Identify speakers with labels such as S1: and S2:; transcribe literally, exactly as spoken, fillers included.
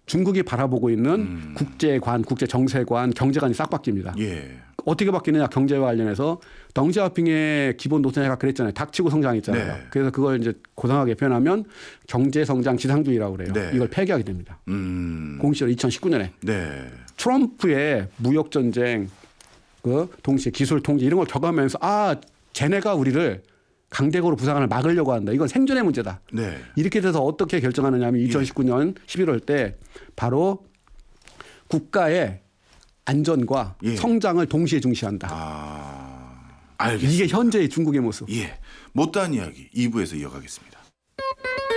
S1: 중국이 바라보고 있는
S2: 음.
S1: 국제관, 국제정세관, 경제관이 싹 바뀝니다.
S2: 예.
S1: 어떻게 바뀌느냐 경제와 관련해서 덩샤오핑의 기본 노선이 아까 그랬잖아요. 닥치고 성장했잖아요.
S2: 네.
S1: 그래서 그걸 이제 고상하게 표현하면 경제성장 지상주의라고 그래요.
S2: 네.
S1: 이걸 폐기하게 됩니다.
S2: 음.
S1: 공식적으로 이천십구 년에.
S2: 네.
S1: 트럼프의 무역전쟁, 그 동시에 기술 통제 이런 걸 겪으면서 아 쟤네가 우리를 강대국으로 부상을 막으려고 한다. 이건 생존의 문제다.
S2: 네.
S1: 이렇게 돼서 어떻게 결정하느냐 하면 이천십구 년 십일월 때 바로 국가의 안전과
S2: 예.
S1: 성장을 동시에 중시한다.
S2: 아, 알겠습니다.
S1: 이게 현재의 중국의 모습.
S2: 예. 못다한 이야기 이 부에서 이어가겠습니다.